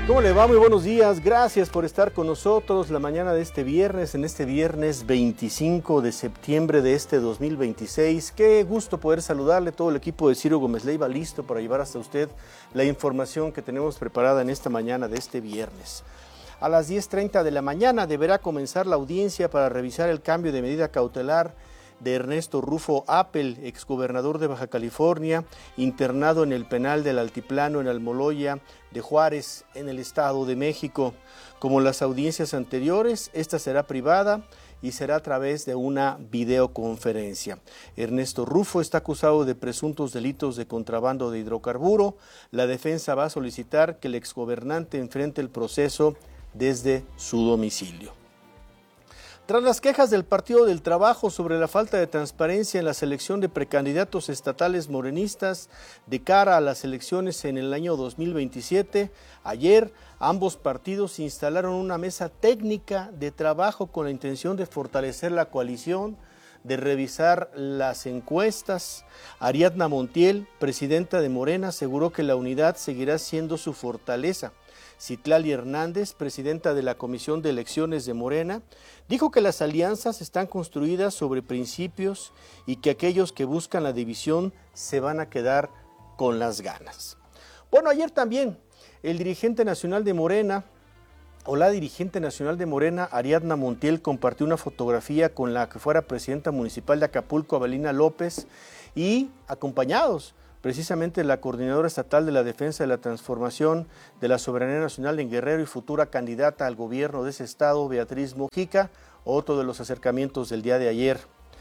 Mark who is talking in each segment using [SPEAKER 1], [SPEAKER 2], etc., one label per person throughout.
[SPEAKER 1] ¿Cómo le va? Muy buenos días, gracias por estar con nosotros la mañana de este viernes, en este viernes 25 de septiembre de este 2026. Qué gusto poder saludarle, todo el equipo de Ciro Gómez Leiva listo para llevar hasta usted la información que tenemos preparada en esta mañana de este viernes. A las 10:30 de la mañana deberá comenzar la audiencia para revisar el cambio de medida cautelar de Ernesto Rufo Appel, exgobernador de Baja California, internado en el penal del Altiplano en Almoloya de Juárez, en el Estado de México. Como las audiencias anteriores, esta será privada y será a través de una videoconferencia. Ernesto Rufo está acusado de presuntos delitos de contrabando de hidrocarburo. La defensa va a solicitar que el exgobernante enfrente el proceso desde su domicilio. Tras las quejas del Partido del Trabajo sobre la falta de transparencia en la selección de precandidatos estatales morenistas de cara a las elecciones en el año 2027, ayer ambos partidos instalaron una mesa técnica de trabajo con la intención de fortalecer la coalición, de revisar las encuestas. Ariadna Montiel, presidenta de Morena, aseguró que la unidad seguirá siendo su fortaleza. Citlali Hernández, presidenta de la Comisión de Elecciones de Morena, dijo que las alianzas están construidas sobre principios y que aquellos que buscan la división se van a quedar con las ganas. Bueno, ayer también el dirigente nacional de Morena, la dirigente nacional de Morena, Ariadna Montiel, compartió una fotografía con la que fuera presidenta municipal de Acapulco, Avelina López, y acompañados precisamente la coordinadora estatal de la defensa de la transformación de la soberanía nacional en Guerrero y futura candidata al gobierno de ese estado, Beatriz Mujica, otro de los acercamientos del día de ayer.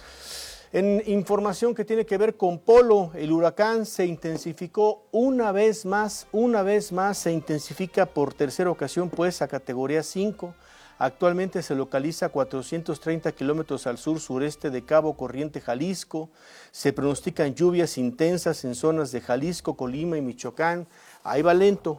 [SPEAKER 1] En información que tiene que ver con Polo, el huracán se intensificó una vez más, se intensifica por tercera ocasión pues a categoría 5. Actualmente se localiza a 430 kilómetros al sur-sureste de Cabo Corriente, Jalisco. Se pronostican lluvias intensas en zonas de Jalisco, Colima y Michoacán. Ahí va lento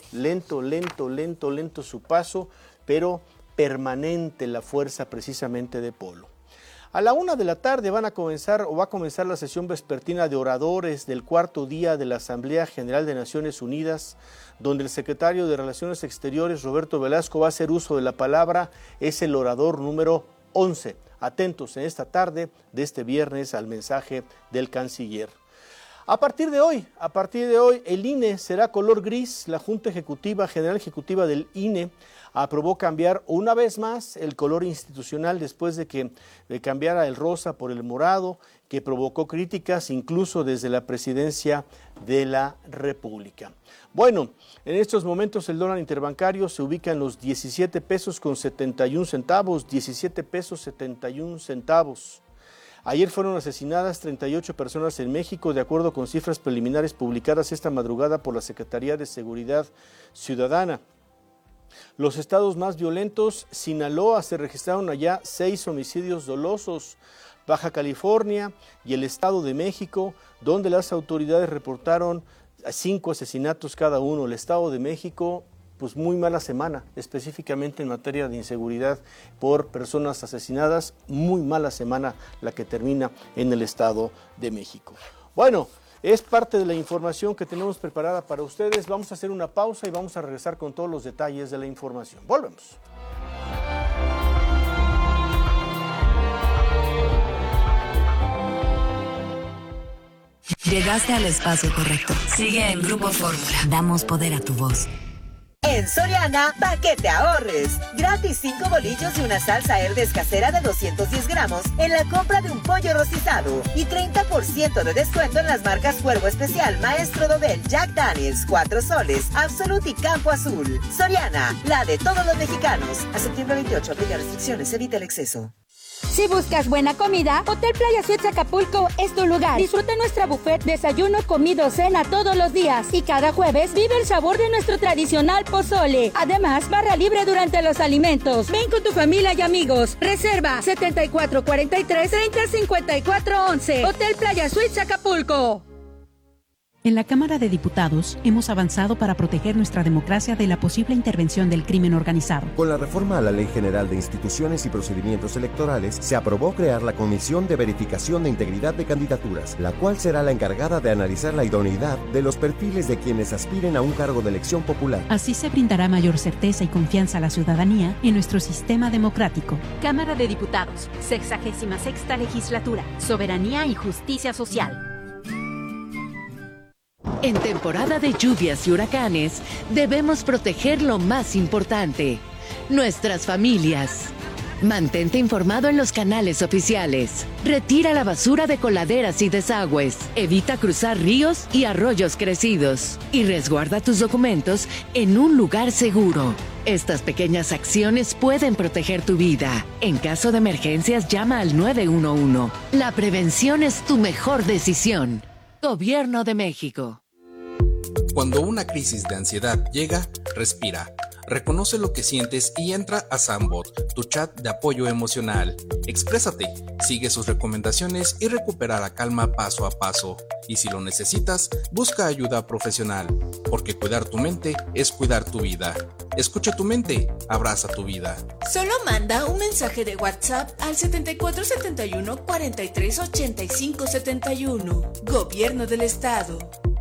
[SPEAKER 1] su paso, pero permanente la fuerza precisamente de Polo. A la 1 de la tarde va a comenzar la sesión vespertina de oradores del cuarto día de la Asamblea General de Naciones Unidas, donde el secretario de Relaciones Exteriores, Roberto Velasco, va a hacer uso de la palabra. Es el orador número 11. Atentos en esta tarde de este viernes al mensaje del canciller. A partir de hoy, el INE será color gris. La Junta General Ejecutiva del INE aprobó cambiar una vez más el color institucional después de que cambiara el rosa por el morado, que provocó críticas incluso desde la presidencia de la República. Bueno, en estos momentos el dólar interbancario se ubica en los 17 pesos con 71 centavos, 17 pesos 71 centavos. Ayer fueron asesinadas 38 personas en México, de acuerdo con cifras preliminares publicadas esta madrugada por la Secretaría de Seguridad Ciudadana. Los estados más violentos: Sinaloa, se registraron allá 6 homicidios dolosos, Baja California y el Estado de México, donde las autoridades reportaron 5 asesinatos cada uno. El Estado de México, pues muy mala semana, específicamente en materia de inseguridad por personas asesinadas, muy mala semana la que termina en el Estado de México. Bueno, es parte de la información que tenemos preparada para ustedes. Vamos a hacer una pausa y vamos a regresar con todos los detalles de la información. Volvemos.
[SPEAKER 2] Llegaste al espacio correcto. Sigue en Grupo Fórmula. Damos poder a tu voz.
[SPEAKER 3] En Soriana, pa' que te ahorres. Gratis 5 bolillos y una salsa Herdes casera de 210 gramos en la compra de un pollo rostizado. Y 30% de descuento en las marcas Cuervo Especial, Maestro Dobel, Jack Daniels, 4 soles, Absolut y Campo Azul. Soriana, la de todos los mexicanos. A septiembre 28, aplica restricciones, evita el exceso.
[SPEAKER 4] Si buscas buena comida, Hotel Playa Suites Acapulco es tu lugar. Disfruta nuestra buffet, desayuno, comido, cena todos los días. Y cada jueves vive el sabor de nuestro tradicional pozole. Además, barra libre durante los alimentos. Ven con tu familia y amigos. Reserva 7443-305411. Hotel Playa Suites Acapulco.
[SPEAKER 5] En la Cámara de Diputados hemos avanzado para proteger nuestra democracia de la posible intervención del crimen organizado.
[SPEAKER 6] Con la reforma a la Ley General de Instituciones y Procedimientos Electorales, se aprobó crear la Comisión de Verificación de Integridad de Candidaturas, la cual será la encargada de analizar la idoneidad de los perfiles de quienes aspiren a un cargo de elección popular.
[SPEAKER 5] Así se brindará mayor certeza y confianza a la ciudadanía en nuestro sistema democrático.
[SPEAKER 7] Cámara de Diputados, 66ª Legislatura, Soberanía y Justicia Social.
[SPEAKER 8] En temporada de lluvias y huracanes, debemos proteger lo más importante, nuestras familias. Mantente informado en los canales oficiales. Retira la basura de coladeras y desagües. Evita cruzar ríos y arroyos crecidos. Y resguarda tus documentos en un lugar seguro. Estas pequeñas acciones pueden proteger tu vida. En caso de emergencias, llama al 911. La prevención es tu mejor decisión. Gobierno de México.
[SPEAKER 9] Cuando una crisis de ansiedad llega, respira. Reconoce lo que sientes y entra a Sambot, tu chat de apoyo emocional. Exprésate, sigue sus recomendaciones y recupera la calma paso a paso. Y si lo necesitas, busca ayuda profesional, porque cuidar tu mente es cuidar tu vida. Escucha tu mente, abraza tu vida.
[SPEAKER 10] Solo manda un mensaje de WhatsApp al 7471 43 85 71. Gobierno del Estado.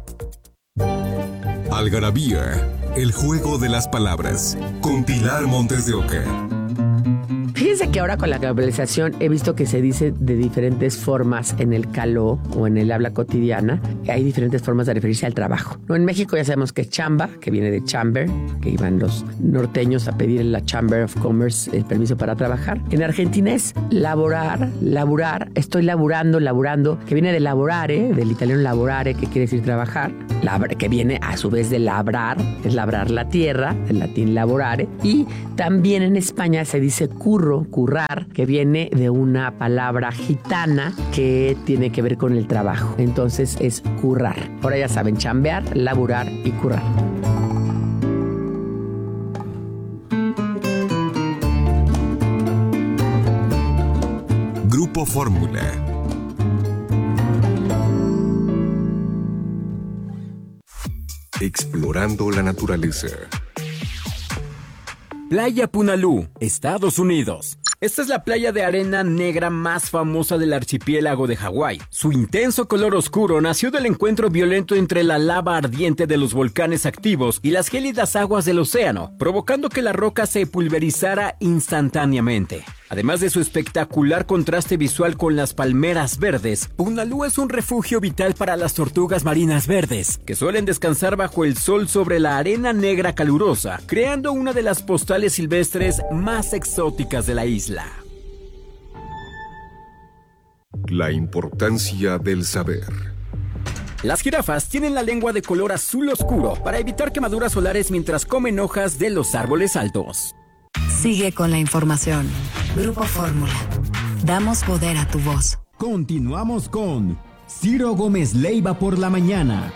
[SPEAKER 11] Algarabía, el juego de las palabras, con Pilar Montes de Oca.
[SPEAKER 12] Fíjense que ahora con la globalización he visto que se dice de diferentes formas en el caló o en el habla cotidiana. Hay diferentes formas de referirse al trabajo. ¿No? En México ya sabemos que es chamba, que viene de chamber, que iban los norteños a pedir en la Chamber of Commerce el permiso para trabajar. En Argentina es laburar, estoy laburando, que viene de lavorare, del italiano lavorare, que quiere decir trabajar, que viene a su vez de labrar, es labrar la tierra, del latín lavorare. Y también en España se dice currar, que viene de una palabra gitana que tiene que ver con el trabajo. Entonces es currar. Ahora ya saben, chambear, laburar y currar.
[SPEAKER 11] Grupo Fórmula. Explorando la naturaleza.
[SPEAKER 13] Playa Punalú, Estados Unidos. Esta es la playa de arena negra más famosa del archipiélago de Hawái. Su intenso color oscuro nació del encuentro violento entre la lava ardiente de los volcanes activos y las gélidas aguas del océano, provocando que la roca se pulverizara instantáneamente. Además de su espectacular contraste visual con las palmeras verdes, Punalú es un refugio vital para las tortugas marinas verdes, que suelen descansar bajo el sol sobre la arena negra calurosa, creando una de las postales silvestres más exóticas de la isla.
[SPEAKER 11] La importancia del saber.
[SPEAKER 13] Las jirafas tienen la lengua de color azul oscuro para evitar quemaduras solares mientras comen hojas de los árboles altos.
[SPEAKER 2] Sigue con la información. Grupo Fórmula. Damos poder a tu voz.
[SPEAKER 14] Continuamos con Ciro Gómez Leiva por la mañana.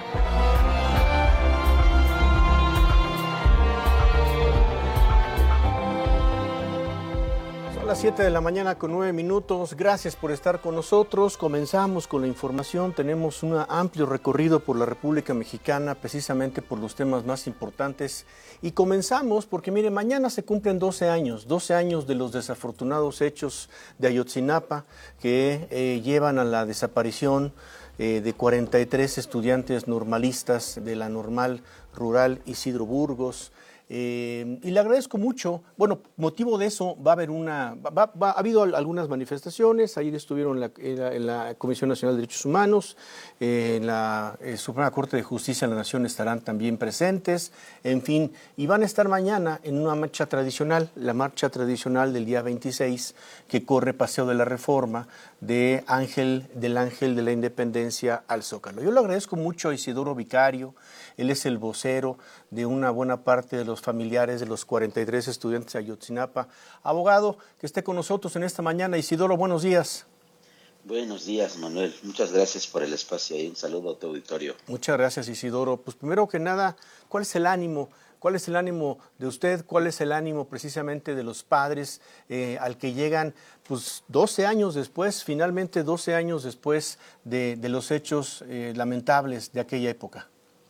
[SPEAKER 1] Son las 7 de la mañana con 9 minutos. Gracias por estar con nosotros. Comenzamos con la información. Tenemos un amplio recorrido por la República Mexicana, precisamente por los temas más importantes. Y comenzamos porque, mire, mañana se cumplen 12 años de los desafortunados hechos de Ayotzinapa que llevan a la desaparición de 43 estudiantes normalistas de la Normal Rural Isidro Burgos. Y le agradezco mucho. Bueno, motivo de eso va a haber ha habido algunas manifestaciones. Ayer estuvieron en la Comisión Nacional de Derechos Humanos, en la Suprema Corte de Justicia de la Nación estarán también presentes, en fin, y van a estar mañana en una marcha tradicional, la marcha tradicional del día 26, que corre Paseo de la Reforma del Ángel de la Independencia al Zócalo. Yo le agradezco mucho a Isidoro Vicario. Él es el vocero de una buena parte de los familiares de los 43 estudiantes de Ayotzinapa. Abogado, que esté con nosotros en esta mañana. Isidoro, buenos días.
[SPEAKER 15] Buenos días, Manuel. Muchas gracias por el espacio y un saludo a tu auditorio.
[SPEAKER 1] Muchas gracias, Isidoro. Pues primero que nada, ¿cuál es el ánimo? ¿Cuál es el ánimo de usted? ¿Cuál es el ánimo precisamente de los padres al que llegan pues 12 años después, finalmente 12 años después de los hechos lamentables de aquella época?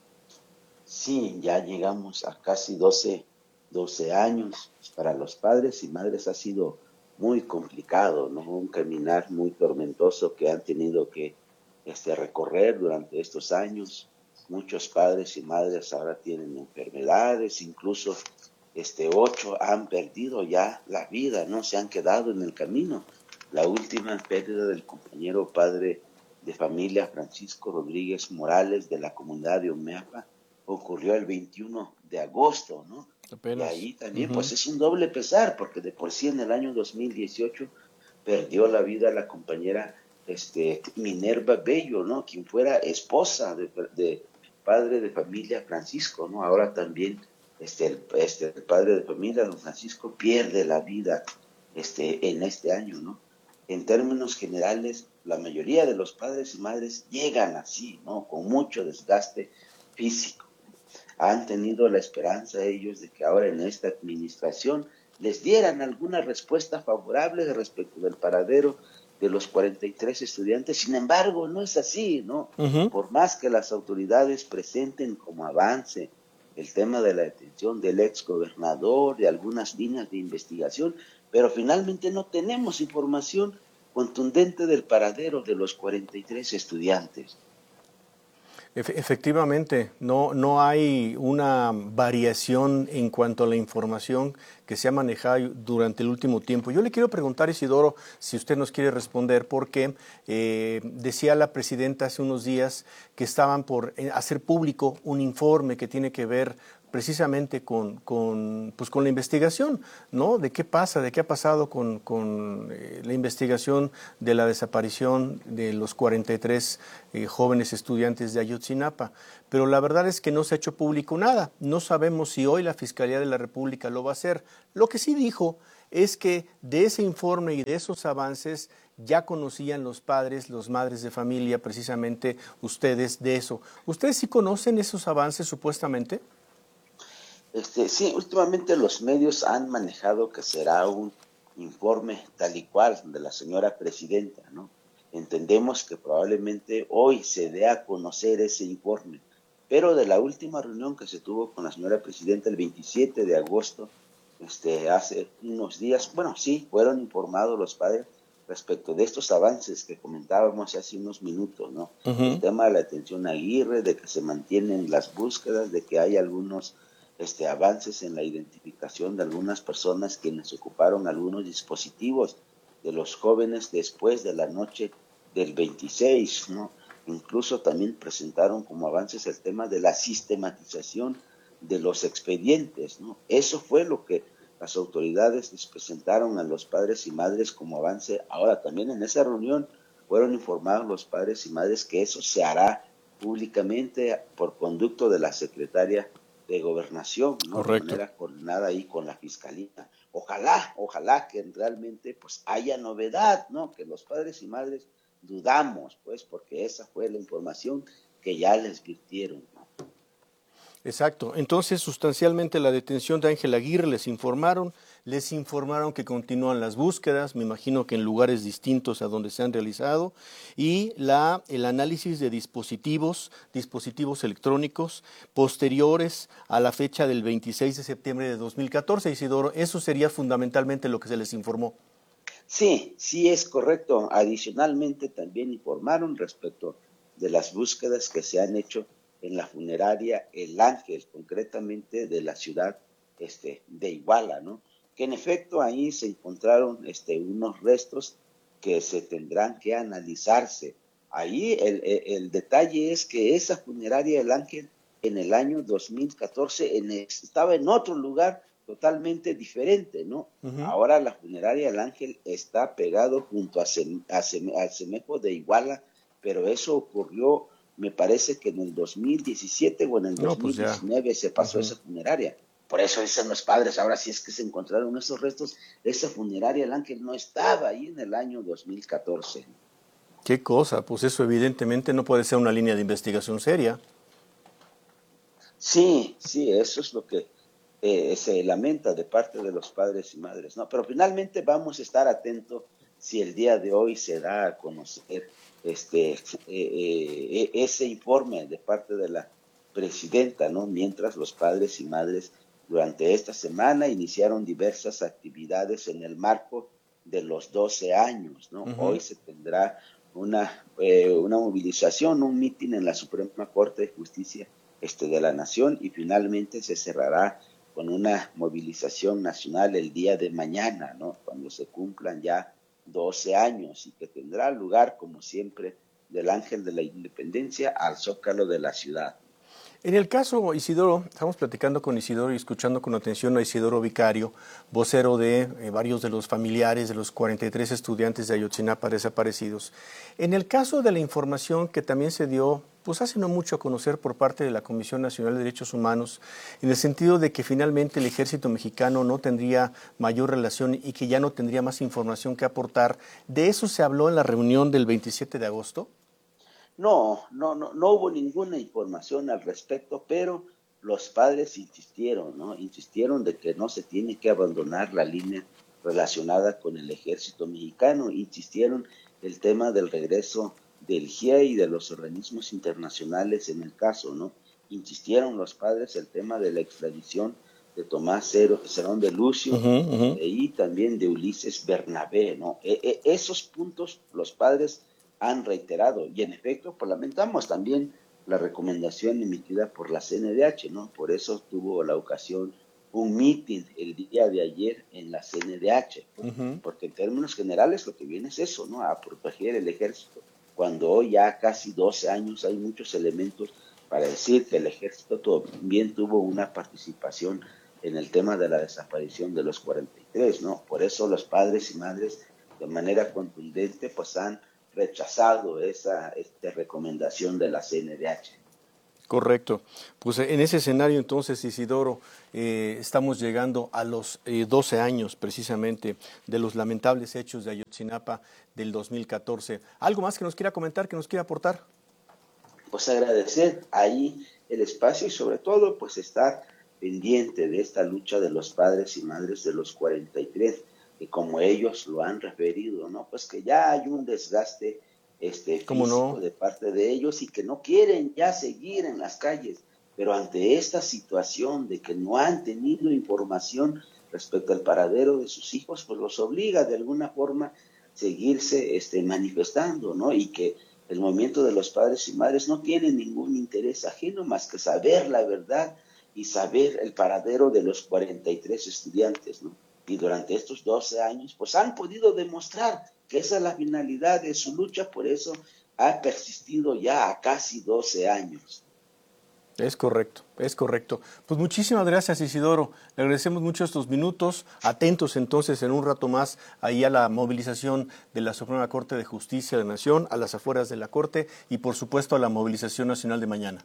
[SPEAKER 15] Sí, ya llegamos a casi 12 años. Para los padres y madres ha sido muy complicado, ¿no? Un caminar muy tormentoso que han tenido que recorrer durante estos años. Muchos padres y madres ahora tienen enfermedades, incluso 8 han perdido ya la vida, ¿no? Se han quedado en el camino. La última pérdida del compañero padre de familia Francisco Rodríguez Morales de la comunidad de Omeapa ocurrió el 21 de agosto, ¿no? Apenas. Y ahí también pues es un doble pesar, porque de por sí en el año 2018 perdió la vida la compañera Minerva Bello, ¿no? Quien fuera esposa de padre de familia Francisco, ¿no? Ahora también el padre de familia, don Francisco, pierde la vida en este año, ¿no? En términos generales, la mayoría de los padres y madres llegan así, ¿no? Con mucho desgaste físico. Han tenido la esperanza ellos de que ahora en esta administración les dieran alguna respuesta favorable respecto del paradero de los 43 estudiantes. Sin embargo, no es así, ¿no? Por más que las autoridades presenten como avance el tema de la detención del exgobernador, de algunas líneas de investigación, pero finalmente no tenemos información contundente del paradero de los 43 estudiantes.
[SPEAKER 1] Efectivamente, no hay una variación en cuanto a la información que se ha manejado durante el último tiempo. Yo le quiero preguntar, Isidoro, si usted nos quiere responder, porque decía la presidenta hace unos días que estaban por hacer público un informe que tiene que ver precisamente con la investigación, ¿no? De qué pasa, de qué ha pasado con la investigación de la desaparición de los 43 jóvenes estudiantes de Ayotzinapa. Pero la verdad es que no se ha hecho público nada. No sabemos si hoy la Fiscalía de la República lo va a hacer. Lo que sí dijo es que de ese informe y de esos avances ya conocían los padres, las madres de familia, precisamente ustedes de eso. ¿Ustedes sí conocen esos avances supuestamente?
[SPEAKER 15] Sí, últimamente los medios han manejado que será un informe tal y cual de la señora presidenta, ¿no? Entendemos que probablemente hoy se dé a conocer ese informe, pero de la última reunión que se tuvo con la señora presidenta el 27 de agosto, hace unos días, bueno, sí, fueron informados los padres respecto de estos avances que comentábamos hace unos minutos, ¿no? El tema de la detención a Aguirre, de que se mantienen las búsquedas, de que hay algunos avances en la identificación de algunas personas quienes ocuparon algunos dispositivos de los jóvenes después de la noche del 26, ¿no? Incluso también presentaron como avances el tema de la sistematización de los expedientes, ¿no? Eso fue lo que las autoridades les presentaron a los padres y madres como avance. Ahora también en esa reunión fueron informados los padres y madres que eso se hará públicamente por conducto de la secretaria de Gobernación, ¿no? Correcto. De manera coordinada ahí con la Fiscalía. Ojalá que realmente pues haya novedad, ¿no? Que los padres y madres dudamos, pues, porque esa fue la información que ya les virtieron, ¿no?
[SPEAKER 1] Exacto. Entonces, sustancialmente la detención de Ángel Aguirre les informaron que continúan las búsquedas, me imagino que en lugares distintos a donde se han realizado, y el análisis de dispositivos electrónicos posteriores a la fecha del 26 de septiembre de 2014, Isidoro. Eso sería fundamentalmente lo que se les informó.
[SPEAKER 15] Sí, es correcto. Adicionalmente también informaron respecto de las búsquedas que se han hecho en la funeraria El Ángel, concretamente de la ciudad de Iguala, ¿no? Que en efecto ahí se encontraron unos restos que se tendrán que analizarse. Ahí el detalle es que esa funeraria El Ángel en el año 2014 estaba en otro lugar totalmente diferente, ¿no? Ahora la funeraria El Ángel está pegado junto al Cemejo de Iguala, pero eso ocurrió, me parece que en el 2017 o en el 2019 se pasó esa funeraria. Por eso dicen los padres, ahora sí es que se encontraron esos restos, esa funeraria El Ángel no estaba ahí en el año 2014.
[SPEAKER 1] ¿Qué cosa? Pues eso evidentemente no puede ser una línea de investigación seria.
[SPEAKER 15] Sí, eso es lo que se lamenta de parte de los padres y madres, ¿no? Pero finalmente vamos a estar atentos si el día de hoy se da a conocer ese informe de parte de la presidenta, ¿no? Mientras los padres y madres durante esta semana iniciaron diversas actividades en el marco de los 12 años, ¿no? Hoy se tendrá una movilización, un mitin en la Suprema Corte de Justicia de la Nación, y finalmente se cerrará con una movilización nacional el día de mañana, ¿no? Cuando se cumplan ya 12 años, y que tendrá lugar, como siempre, del Ángel de la Independencia al Zócalo de la ciudad.
[SPEAKER 1] En el caso, Isidoro, estamos platicando con Isidoro y escuchando con atención a Isidoro Vicario, vocero de varios de los familiares de los 43 estudiantes de Ayotzinapa desaparecidos. En el caso de la información que también se dio, pues hace no mucho a conocer por parte de la Comisión Nacional de Derechos Humanos, en el sentido de que finalmente el ejército mexicano no tendría mayor relación y que ya no tendría más información que aportar, ¿de eso se habló en la reunión del 27 de agosto?
[SPEAKER 15] No hubo ninguna información al respecto, pero los padres insistieron, ¿no? Insistieron de que no se tiene que abandonar la línea relacionada con el ejército mexicano, insistieron el tema del regreso del GIEI y de los organismos internacionales en el caso, ¿no? Insistieron los padres el tema de la extradición de Tomás Cerón de Lucio y también de Ulises Bernabé, ¿no? Esos puntos los padres han reiterado, y en efecto pues lamentamos también la recomendación emitida por la CNDH, ¿no? Por eso tuvo la ocasión un mitin el día de ayer en la CNDH, porque en términos generales lo que viene es eso, ¿no? A proteger el ejército, cuando hoy ya casi 12 años hay muchos elementos para decir que el ejército también tuvo una participación en el tema de la desaparición de los 43, ¿no? Por eso los padres y madres de manera contundente pues han rechazado esa recomendación de la CNDH.
[SPEAKER 1] Correcto. Pues en ese escenario entonces, Isidoro, estamos llegando a los 12 años precisamente de los lamentables hechos de Ayotzinapa del 2014. ¿Algo más que nos quiera comentar, que nos quiera aportar?
[SPEAKER 15] Pues agradecer ahí el espacio y sobre todo pues estar pendiente de esta lucha de los padres y madres de los 43, que como ellos lo han referido, ¿no? Pues que ya hay un desgaste físico de parte de ellos y que no quieren ya seguir en las calles, pero ante esta situación de que no han tenido información respecto al paradero de sus hijos, pues los obliga de alguna forma a seguirse manifestando, ¿no? Y que el movimiento de los padres y madres no tiene ningún interés ajeno más que saber la verdad y saber el paradero de los 43 estudiantes, ¿no? Y durante estos 12 años, pues han podido demostrar que esa es la finalidad de su lucha, por eso ha persistido ya a casi 12 años.
[SPEAKER 1] Es correcto, es correcto. Pues muchísimas gracias, Isidoro. Le agradecemos mucho estos minutos. Atentos entonces en un rato más ahí a la movilización de la Suprema Corte de Justicia de la Nación, a las afueras de la Corte y por supuesto a la movilización nacional de mañana.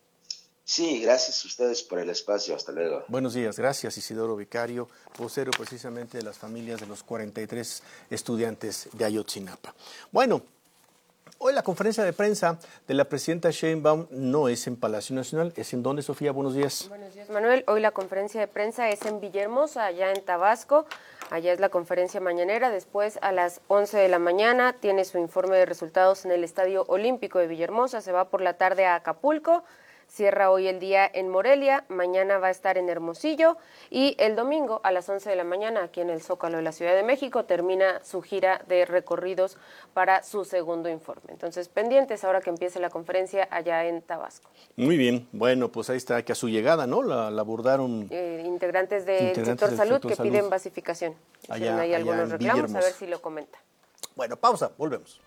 [SPEAKER 15] Sí, gracias a ustedes por el espacio. Hasta luego.
[SPEAKER 1] Buenos días. Gracias, Isidoro Vicario, vocero precisamente de las familias de los 43 estudiantes de Ayotzinapa. Bueno, hoy la conferencia de prensa de la presidenta Sheinbaum no es en Palacio Nacional. ¿Es en dónde, Sofía? Buenos días.
[SPEAKER 16] Buenos días, Manuel. Hoy la conferencia de prensa es en Villahermosa, allá en Tabasco. Allá es la conferencia mañanera. Después, a las 11 de la mañana, tiene su informe de resultados en el Estadio Olímpico de Villahermosa. Se va por la tarde a Acapulco. Cierra hoy el día en Morelia, mañana va a estar en Hermosillo y el domingo a las 11 de la mañana aquí en el Zócalo de la Ciudad de México termina su gira de recorridos para su segundo informe. Entonces, pendientes ahora que empiece la conferencia allá en Tabasco.
[SPEAKER 1] Muy bien, bueno, pues ahí está, que a su llegada, ¿no? La abordaron
[SPEAKER 16] integrantes del sector salud que piden basificación.
[SPEAKER 1] Allá,
[SPEAKER 16] hay algunos reclamos, a ver si lo comenta.
[SPEAKER 1] Bueno, pausa, volvemos.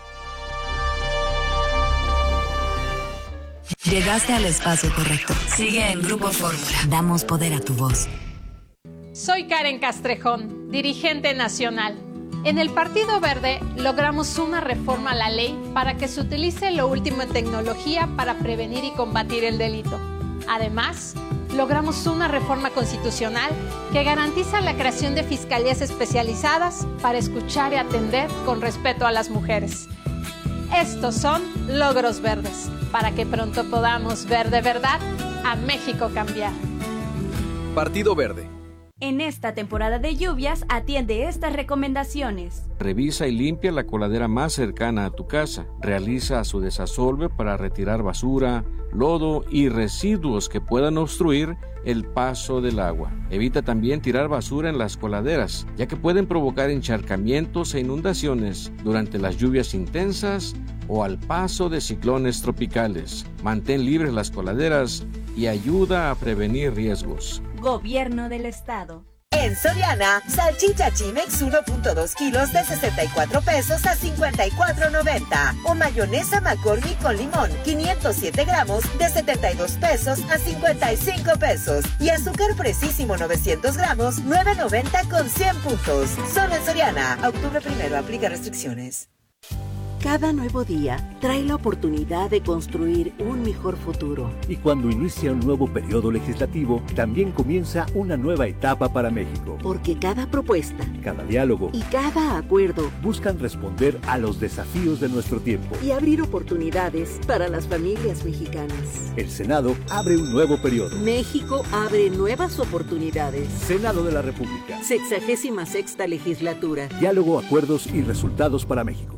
[SPEAKER 2] Llegaste al espacio correcto. Sigue en Grupo Fórmula. Damos poder a tu voz.
[SPEAKER 17] Soy Karen Castrejón, dirigente nacional. En el Partido Verde logramos una reforma a la ley para que se utilice lo último en tecnología para prevenir y combatir el delito. Además, logramos una reforma constitucional que garantiza la creación de fiscalías especializadas para escuchar y atender con respeto a las mujeres. Estos son logros verdes, para que pronto podamos ver de verdad a México cambiar.
[SPEAKER 18] Partido Verde.
[SPEAKER 19] En esta temporada de lluvias, atiende estas recomendaciones.
[SPEAKER 20] Revisa y limpia la coladera más cercana a tu casa. Realiza su desasolve para retirar basura, lodo y residuos que puedan obstruir el paso del agua. Evita también tirar basura en las coladeras, ya que pueden provocar encharcamientos e inundaciones durante las lluvias intensas o al paso de ciclones tropicales. Mantén libres las coladeras y ayuda a prevenir riesgos.
[SPEAKER 19] Gobierno del Estado.
[SPEAKER 3] En Soriana, salchicha Chimex 1.2 kilos de 64 pesos a 54.90. O mayonesa McCormick con limón 507 gramos de 72 pesos a 55 pesos. Y azúcar Precisísimo 900 gramos 9.90 con 100 puntos. Solo en Soriana. Octubre 1, aplica restricciones.
[SPEAKER 21] Cada nuevo día trae la oportunidad de construir un mejor futuro.
[SPEAKER 22] Y cuando inicia un nuevo periodo legislativo, también comienza una nueva etapa para México.
[SPEAKER 21] Porque cada propuesta,
[SPEAKER 22] cada diálogo
[SPEAKER 21] y cada acuerdo
[SPEAKER 22] buscan responder a los desafíos de nuestro tiempo
[SPEAKER 21] y abrir oportunidades para las familias mexicanas.
[SPEAKER 22] El Senado abre un nuevo periodo.
[SPEAKER 21] México abre nuevas oportunidades.
[SPEAKER 22] Senado de la República.
[SPEAKER 21] 66ª legislatura.
[SPEAKER 22] Diálogo, acuerdos y resultados para México.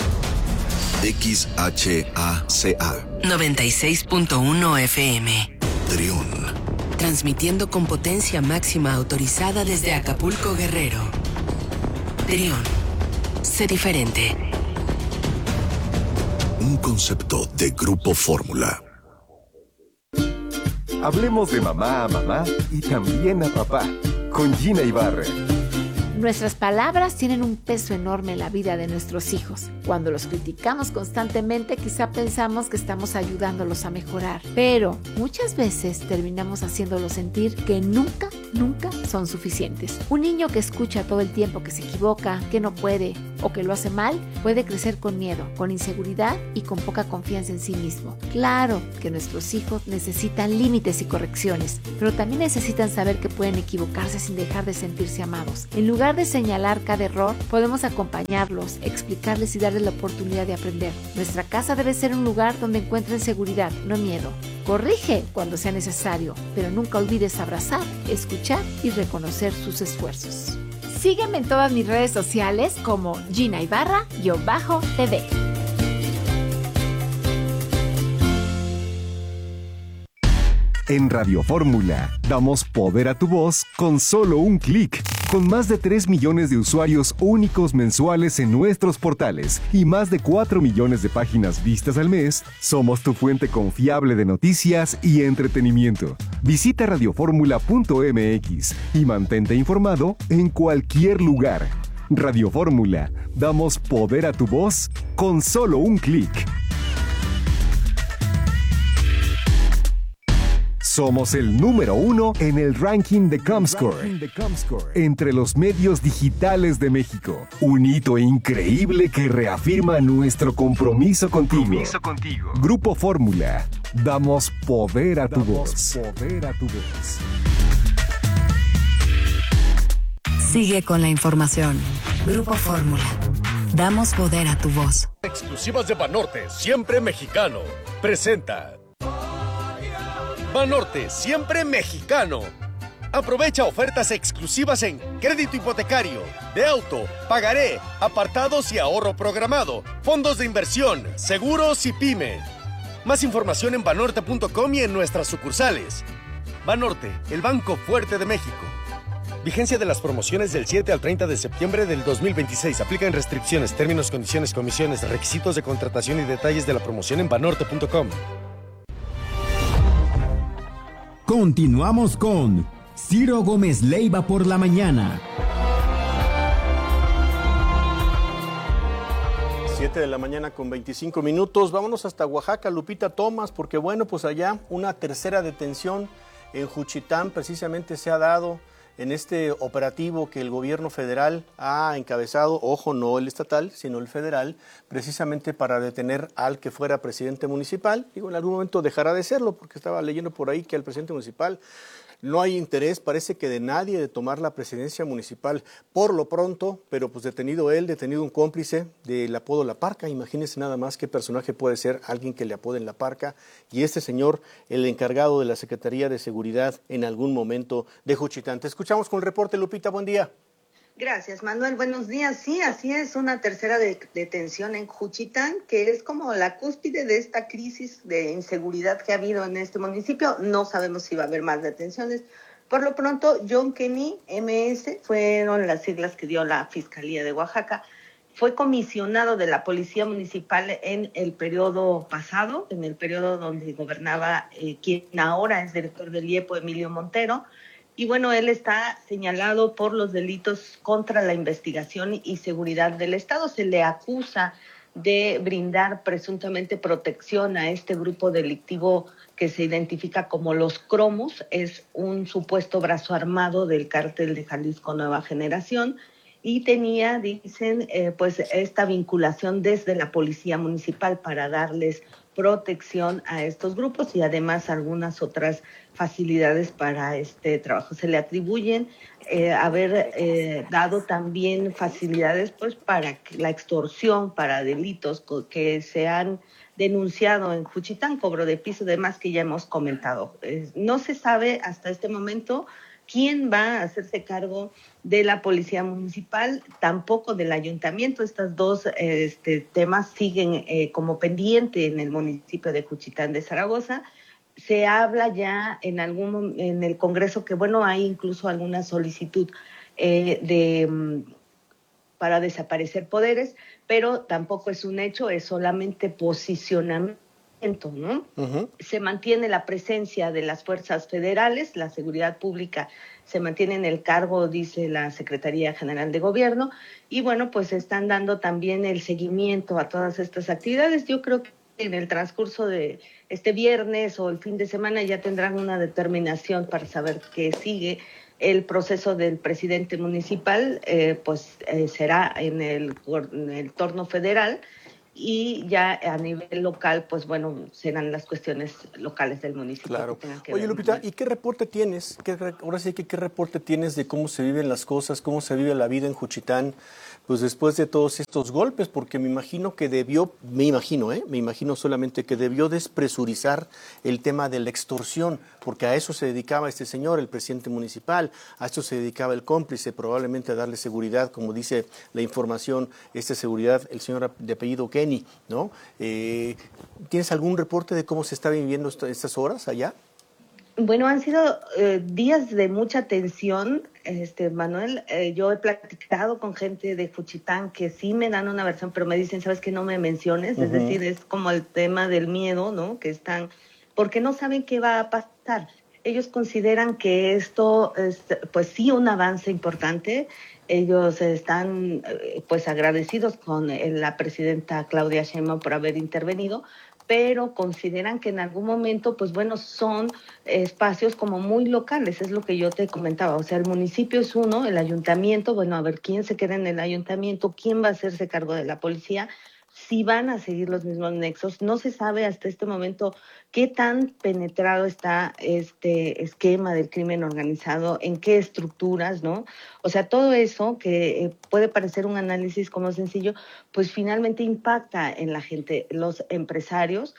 [SPEAKER 23] XHACA
[SPEAKER 2] 96.1 FM.
[SPEAKER 23] Trión.
[SPEAKER 2] Transmitiendo con potencia máxima autorizada desde Acapulco, Guerrero. Trión. Sé diferente.
[SPEAKER 23] Un concepto de Grupo Fórmula.
[SPEAKER 6] Hablemos de mamá a mamá y también a papá, con Gina Ibarra.
[SPEAKER 24] Nuestras palabras tienen un peso enorme en la vida de nuestros hijos. Cuando los criticamos constantemente, quizá pensamos que estamos ayudándolos a mejorar. Pero muchas veces terminamos haciéndolos sentir que nunca son suficientes. Un niño que escucha todo el tiempo que se equivoca, que no puede o que lo hace mal, puede crecer con miedo, con inseguridad y con poca confianza en sí mismo. Claro que nuestros hijos necesitan límites y correcciones, pero también necesitan saber que pueden equivocarse sin dejar de sentirse amados. En lugar de señalar cada error, podemos acompañarlos, explicarles y darles la oportunidad de aprender. Nuestra casa debe ser un lugar donde encuentren seguridad, no miedo. Corrige cuando sea necesario, pero nunca olvides abrazar, escuchar y reconocer sus esfuerzos. Sígueme en todas mis redes sociales como Gina Ibarra-TV.
[SPEAKER 6] En Radio Fórmula, damos poder a tu voz con solo un clic. Con más de 3 millones de usuarios únicos mensuales en nuestros portales y más de 4 millones de páginas vistas al mes, somos tu fuente confiable de noticias y entretenimiento. Visita radioformula.mx y mantente informado en cualquier lugar. Radio Fórmula, damos poder a tu voz con solo un clic. Somos el número 1 en el ranking de Comscore entre los medios digitales de México. Un hito increíble que reafirma nuestro compromiso contigo. Grupo Fórmula. Damos poder a tu voz.
[SPEAKER 2] Sigue con la información. Grupo Fórmula. Damos poder a tu voz.
[SPEAKER 25] Exclusivas de Banorte, siempre mexicano. Presenta. Banorte, siempre mexicano. Aprovecha ofertas exclusivas en crédito hipotecario, de auto, pagaré, apartados y ahorro programado, fondos de inversión, seguros y pyme. Más información en banorte.com y en nuestras sucursales. Banorte, el banco fuerte de México. Vigencia de las promociones del 7 al 30 de septiembre del 2026. Aplican restricciones, términos, condiciones, comisiones, requisitos de contratación y detalles de la promoción en banorte.com.
[SPEAKER 14] Continuamos con Ciro Gómez Leiva por la mañana.
[SPEAKER 1] 7 de la mañana con 25 minutos. Vámonos hasta Oaxaca, Lupita Thomas, porque bueno, pues allá una tercera detención en Juchitán precisamente se ha dado en este operativo que el gobierno federal ha encabezado, ojo, no el estatal, sino el federal, precisamente para detener al que fuera presidente municipal. Digo, en algún momento dejará de serlo, porque estaba leyendo por ahí que al presidente municipal no hay interés, parece que de nadie, de tomar la presidencia municipal por lo pronto, pero pues detenido él, detenido un cómplice del apodo La Parca. Imagínense nada más qué personaje puede ser alguien que le apoden La Parca, y este señor, el encargado de la Secretaría de Seguridad en algún momento de Juchitán. Te escuchamos con el reporte, Lupita, buen día.
[SPEAKER 4] Gracias, Manuel. Buenos días. Sí, así es, una tercera detención en Juchitán, que es como la cúspide de esta crisis de inseguridad que ha habido en este municipio. No sabemos si va a haber más detenciones. Por lo pronto, John Kenny, MS, fueron las siglas que dio la Fiscalía de Oaxaca. Fue comisionado de la Policía Municipal en el periodo pasado, en el periodo donde gobernaba quien ahora es director del IEPO, Emilio Montero. Y bueno, él está señalado por los delitos contra la investigación y seguridad del Estado. Se le acusa de brindar presuntamente protección a este grupo delictivo que se identifica como los Cromos. Es un supuesto brazo armado del cártel de Jalisco Nueva Generación y tenía, dicen, pues esta vinculación desde la Policía Municipal para darles protección a estos grupos y además algunas otras facilidades para este trabajo. Se le atribuyen haber dado también facilidades pues para la extorsión, para delitos que se han denunciado en Juchitán, cobro de piso, demás que ya hemos comentado. No se sabe hasta este momento quién va a hacerse cargo de la Policía Municipal, tampoco del Ayuntamiento. Estos dos temas siguen como pendiente en el municipio de Juchitán de Zaragoza. Se habla ya en el Congreso que, bueno, hay incluso alguna solicitud para desaparecer poderes, pero tampoco es un hecho, es solamente posicionamiento, ¿no? Uh-huh. Se mantiene la presencia de las fuerzas federales, la seguridad pública se mantiene en el cargo, dice la Secretaría General de Gobierno, y bueno, pues están dando también el seguimiento a todas estas actividades. Yo creo que en el transcurso de este viernes o el fin de semana ya tendrán una determinación para saber qué sigue. El proceso del presidente municipal será en el torno federal, y ya a nivel local, pues bueno, serán las cuestiones locales del municipio.
[SPEAKER 1] Claro. Oye, Lupita, ¿y qué reporte tienes? Ahora sí que ¿qué reporte tienes de cómo se viven las cosas, cómo se vive la vida en Juchitán, pues después de todos estos golpes? Porque me imagino solamente que debió despresurizar el tema de la extorsión, porque a eso se dedicaba este señor, el presidente municipal, a esto se dedicaba el cómplice, probablemente a darle seguridad, como dice la información, seguridad, el señor de apellido Kenny, ¿no? ¿Tienes algún reporte de cómo se está viviendo estas horas allá?
[SPEAKER 4] Bueno, han sido días de mucha tensión, Manuel. Yo he platicado con gente de Juchitán que sí me dan una versión, pero me dicen, ¿sabes qué? No me menciones. Uh-huh. Es decir, es como el tema del miedo, ¿no? Que están, porque no saben qué va a pasar. Ellos consideran que esto es, pues sí, un avance importante. Ellos están, pues, agradecidos con la presidenta Claudia Sheinbaum por haber intervenido, pero consideran que en algún momento, pues bueno, son espacios como muy locales, es lo que yo te comentaba. O sea, el municipio es uno, el ayuntamiento, bueno, a ver quién se queda en el ayuntamiento, quién va a hacerse cargo de la policía, si van a seguir los mismos nexos. No se sabe hasta este momento qué tan penetrado está este esquema del crimen organizado, en qué estructuras, ¿no? O sea, todo eso que puede parecer un análisis como sencillo, pues finalmente impacta en la gente. Los empresarios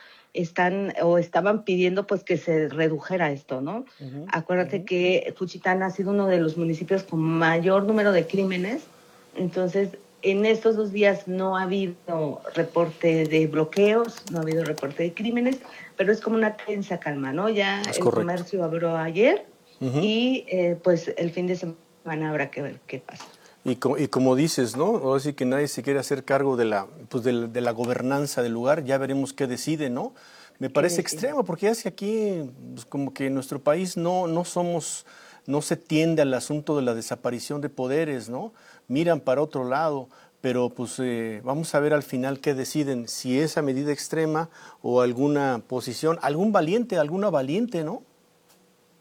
[SPEAKER 4] estaban pidiendo pues que se redujera esto, ¿no? Uh-huh. Acuérdate que Juchitán ha sido uno de los municipios con mayor número de crímenes, entonces en estos 2 días no ha habido reporte de bloqueos, no ha habido reporte de crímenes, pero es como una tensa calma, ¿no? Ya el comercio abrió ayer, uh-huh, y pues el fin de semana habrá que ver qué pasa.
[SPEAKER 1] Y como dices, ¿no? Ahora sí que nadie se quiere hacer cargo de la gobernanza del lugar, ya veremos qué decide, ¿no? Me parece extremo, porque ya es que aquí, pues, como que en nuestro país no se tiende al asunto de la desaparición de poderes, ¿no? Miran para otro lado, pero pues vamos a ver al final qué deciden, si esa medida extrema o alguna posición, alguna valiente, ¿no?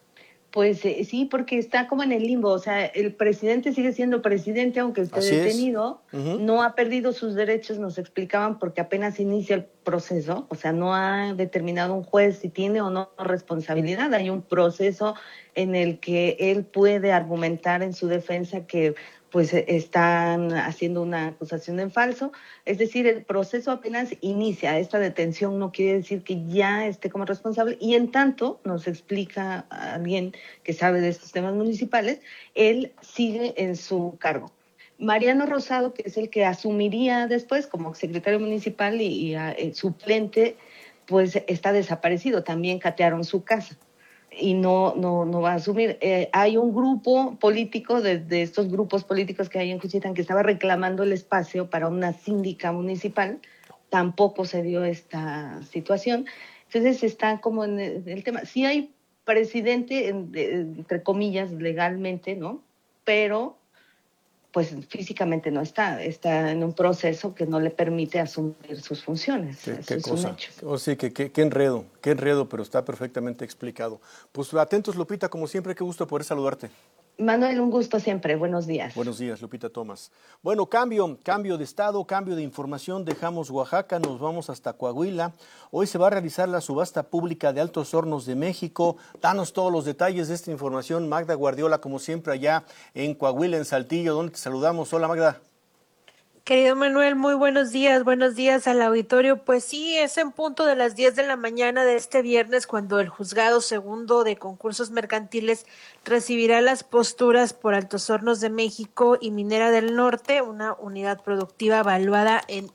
[SPEAKER 4] Pues sí, porque está como en el limbo, o sea, el presidente sigue siendo presidente aunque esté detenido, no ha perdido sus derechos, nos explicaban, porque apenas inicia el proceso, o sea, no ha determinado un juez si tiene o no responsabilidad, hay un proceso en el que él puede argumentar en su defensa que pues están haciendo una acusación en falso, es decir, el proceso apenas inicia, esta detención no quiere decir que ya esté como responsable, y en tanto, nos explica alguien que sabe de estos temas municipales, él sigue en su cargo. Mariano Rosado, que es el que asumiría después como secretario municipal y suplente, pues está desaparecido, también catearon su casa. Y no va a asumir. Hay un grupo político, de estos grupos políticos que hay en Juchitán, que estaba reclamando el espacio para una síndica municipal. Tampoco se dio esta situación. Entonces está como en el tema. Sí hay presidente, entre comillas, legalmente, ¿no? Pero pues físicamente no está en un proceso que no le permite asumir sus funciones.
[SPEAKER 1] Qué cosa. Sí, qué enredo, pero está perfectamente explicado. Pues atentos, Lupita, como siempre, qué gusto poder saludarte.
[SPEAKER 4] Manuel, un gusto siempre, buenos días.
[SPEAKER 1] Buenos días, Lupita Thomas. Bueno, cambio de estado, cambio de información, dejamos Oaxaca, nos vamos hasta Coahuila. Hoy se va a realizar la subasta pública de Altos Hornos de México. Danos todos los detalles de esta información, Magda Guardiola, como siempre allá en Coahuila, en Saltillo, donde te saludamos. Hola, Magda.
[SPEAKER 5] Querido Manuel, muy buenos días al auditorio. Pues sí, es en punto de las 10 de la mañana de este viernes cuando el Juzgado Segundo de Concursos Mercantiles recibirá las posturas por Altos Hornos de México y Minera del Norte, una unidad productiva valuada en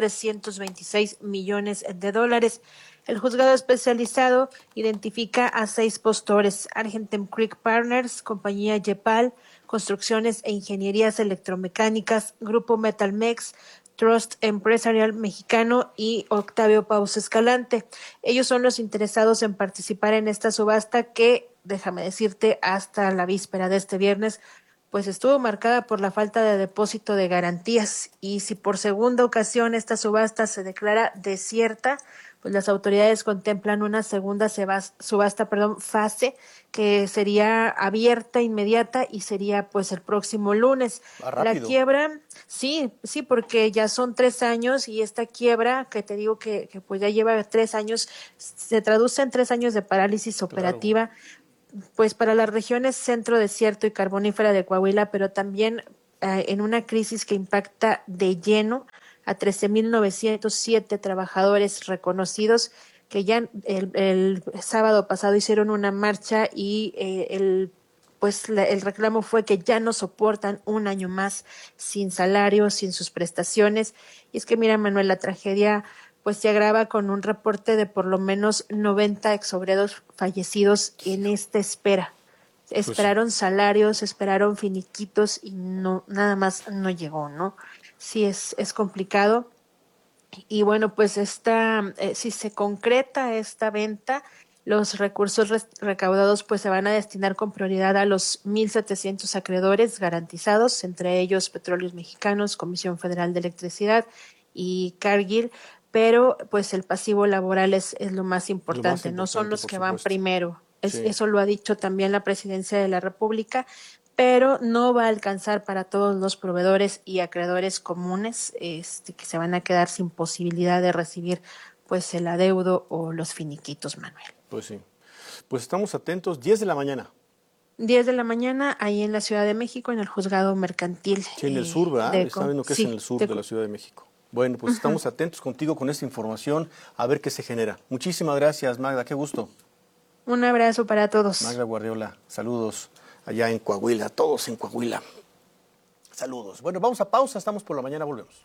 [SPEAKER 5] 1.326 millones de dólares. El juzgado especializado identifica a 6 postores: Argentine Creek Partners, Compañía Yepal, Construcciones e Ingenierías Electromecánicas, Grupo Metalmex, Trust Empresarial Mexicano y Octavio Paus Escalante. Ellos son los interesados en participar en esta subasta que, déjame decirte, hasta la víspera de este viernes, pues estuvo marcada por la falta de depósito de garantías. Y si por segunda ocasión esta subasta se declara desierta, pues las autoridades contemplan una segunda subasta, fase, que sería abierta inmediata y sería pues el próximo lunes. La quiebra, sí, porque ya son 3 años y esta quiebra, que te digo que pues ya lleva 3 años, se traduce en 3 años de parálisis operativa, pues para las regiones centro, desierto y carbonífera de Coahuila, pero también en una crisis que impacta de lleno a 13,907 trabajadores reconocidos que ya el sábado pasado hicieron una marcha y el reclamo fue que ya no soportan un año más sin salario, sin sus prestaciones. Y es que mira, Manuel, la tragedia pues se agrava con un reporte de por lo menos 90 exobreros fallecidos en esta espera. Esperaron salarios, esperaron finiquitos y no, nada más no llegó, ¿no? Sí, es complicado. Y bueno, pues si se concreta esta venta, los recursos recaudados pues se van a destinar con prioridad a los 1,700 acreedores garantizados, entre ellos Petróleos Mexicanos, Comisión Federal de Electricidad y Cargill, pero pues el pasivo laboral es lo más importante, no son los que van primero. Sí. Eso lo ha dicho también la Presidencia de la República, pero no va a alcanzar para todos los proveedores y acreedores comunes que se van a quedar sin posibilidad de recibir pues el adeudo o los finiquitos, Manuel.
[SPEAKER 1] Pues sí. Pues estamos atentos, 10 de la mañana.
[SPEAKER 5] 10 de la mañana, ahí en la Ciudad de México, en el Juzgado Mercantil.
[SPEAKER 1] Sí, en el sur, ¿verdad? Está viendo que es en el sur de la Ciudad de México. Bueno, pues estamos atentos contigo con esta información, a ver qué se genera. Muchísimas gracias, Magda, qué gusto.
[SPEAKER 5] Un abrazo para todos.
[SPEAKER 1] Magda Guardiola, saludos allá en Coahuila, todos en Coahuila. Saludos. Bueno, vamos a pausa, estamos por la mañana, volvemos.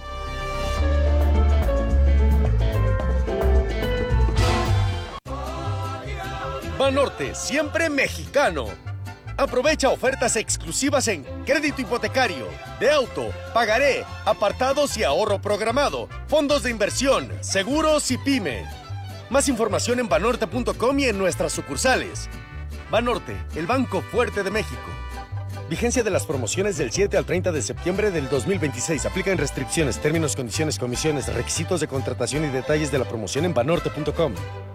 [SPEAKER 25] Banorte, siempre mexicano. Aprovecha ofertas exclusivas en crédito hipotecario, de auto, pagaré, apartados y ahorro programado, fondos de inversión, seguros y pyme. Más información en banorte.com y en nuestras sucursales. Banorte, el banco fuerte de México. Vigencia de las promociones del 7 al 30 de septiembre del 2026. Aplican restricciones, términos, condiciones, comisiones, requisitos de contratación y detalles de la promoción en banorte.com.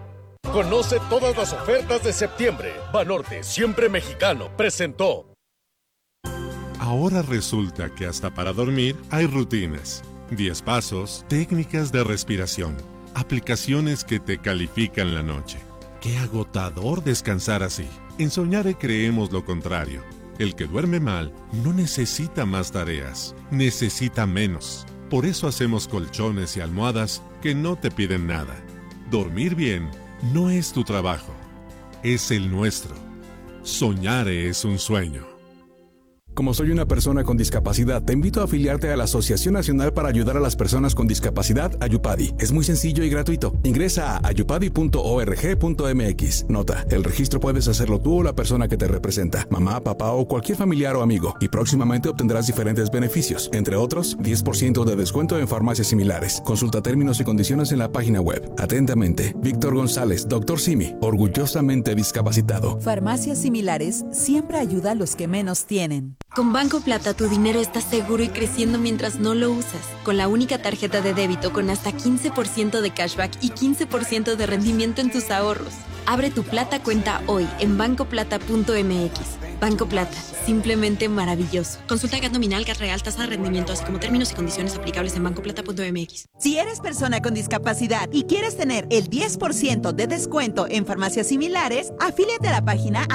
[SPEAKER 25] Conoce todas las ofertas de septiembre. Banorte, siempre mexicano, presentó.
[SPEAKER 7] Ahora resulta que hasta para dormir hay rutinas, 10 pasos, técnicas de respiración, aplicaciones que te califican la noche. Qué agotador descansar así. En Soñare creemos lo contrario. El que duerme mal no necesita más tareas, necesita menos. Por eso hacemos colchones y almohadas que no te piden nada. Dormir bien no es tu trabajo, es el nuestro. Soñare es un sueño.
[SPEAKER 8] Como soy una persona con discapacidad, te invito a afiliarte a la Asociación Nacional para Ayudar a las Personas con Discapacidad, Ayupadi. Es muy sencillo y gratuito. Ingresa a ayupadi.org.mx. Nota, el registro puedes hacerlo tú o la persona que te representa, mamá, papá o cualquier familiar o amigo, y próximamente obtendrás diferentes beneficios, entre otros, 10% de descuento en farmacias similares. Consulta términos y condiciones en la página web. Atentamente, Víctor González, Dr. Simi, orgullosamente discapacitado.
[SPEAKER 9] Farmacias Similares siempre ayuda a los que menos tienen.
[SPEAKER 10] Con Banco Plata tu dinero está seguro y creciendo mientras no lo usas. Con la única tarjeta de débito con hasta 15% de cashback y 15% de rendimiento en tus ahorros. Abre tu Plata cuenta hoy en bancoplata.mx. Banco Plata, simplemente maravilloso. Consulta GAT nominal, GAT real, tasa de rendimiento, así como términos y condiciones aplicables en bancoplata.mx.
[SPEAKER 9] Si eres persona con discapacidad y quieres tener el 10% de descuento en farmacias similares, afíliate a la página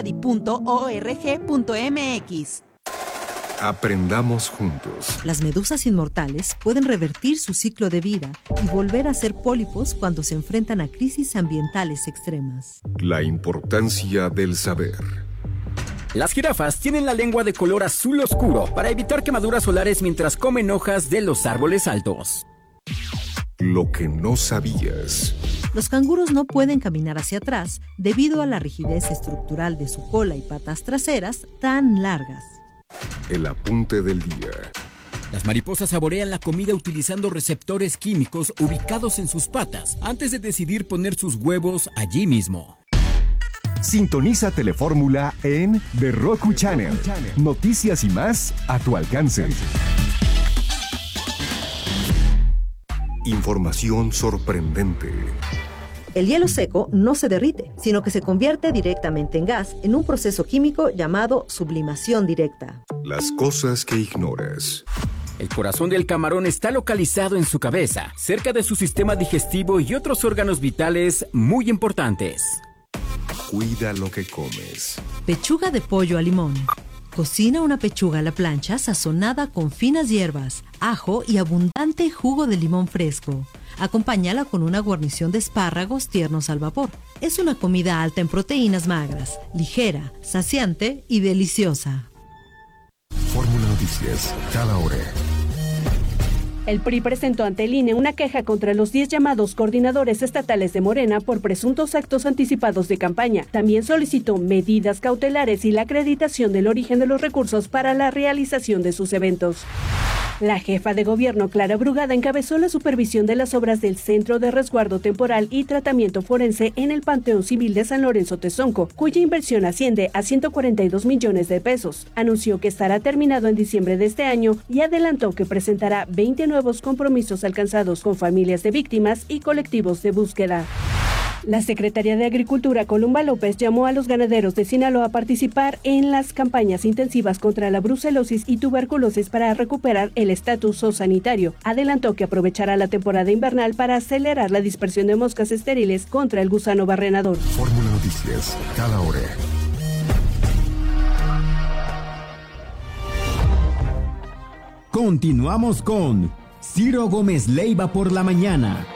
[SPEAKER 9] ayupadi.org.mx.
[SPEAKER 23] Aprendamos juntos.
[SPEAKER 18] Las medusas inmortales pueden revertir su ciclo de vida y volver a ser pólipos cuando se enfrentan a crisis ambientales extremas.
[SPEAKER 23] La importancia del saber.
[SPEAKER 13] Las jirafas tienen la lengua de color azul oscuro para evitar quemaduras solares mientras comen hojas de los árboles altos.
[SPEAKER 23] Lo que no sabías.
[SPEAKER 18] Los canguros no pueden caminar hacia atrás debido a la rigidez estructural de su cola y patas traseras tan largas.
[SPEAKER 23] El apunte del día.
[SPEAKER 13] Las mariposas saborean la comida utilizando receptores químicos ubicados en sus patas antes de decidir poner sus huevos allí mismo.
[SPEAKER 26] Sintoniza Telefórmula en The Roku Channel. Noticias y más a tu alcance.
[SPEAKER 23] Información sorprendente.
[SPEAKER 18] El hielo seco no se derrite, sino que se convierte directamente en gas en un proceso químico llamado sublimación directa.
[SPEAKER 23] Las cosas que ignoras.
[SPEAKER 13] El corazón del camarón está localizado en su cabeza, cerca de su sistema digestivo y otros órganos vitales muy importantes.
[SPEAKER 23] Cuida lo que comes.
[SPEAKER 18] Pechuga de pollo a limón. Cocina una pechuga a la plancha sazonada con finas hierbas, ajo y abundante jugo de limón fresco. Acompáñala con una guarnición de espárragos tiernos al vapor. Es una comida alta en proteínas magras, ligera, saciante y deliciosa.
[SPEAKER 23] Fórmula Noticias, cada hora.
[SPEAKER 27] El PRI presentó ante el INE una queja contra los 10 llamados coordinadores estatales de Morena por presuntos actos anticipados de campaña. También solicitó medidas cautelares y la acreditación del origen de los recursos para la realización de sus eventos. La jefa de gobierno, Clara Brugada, encabezó la supervisión de las obras del Centro de Resguardo Temporal y Tratamiento Forense en el Panteón Civil de San Lorenzo Tezonco, cuya inversión asciende a 142 millones de pesos. Anunció que estará terminado en diciembre de este año y adelantó que presentará 20 nuevos compromisos alcanzados con familias de víctimas y colectivos de búsqueda. La Secretaría de Agricultura, Columba López, llamó a los ganaderos de Sinaloa a participar en las campañas intensivas contra la brucelosis y tuberculosis para recuperar el estatus zoosanitario. Adelantó que aprovechará la temporada invernal para acelerar la dispersión de moscas estériles contra el gusano barrenador.
[SPEAKER 23] Fórmula Noticias, cada hora.
[SPEAKER 14] Continuamos con Ciro Gómez Leiva por la mañana.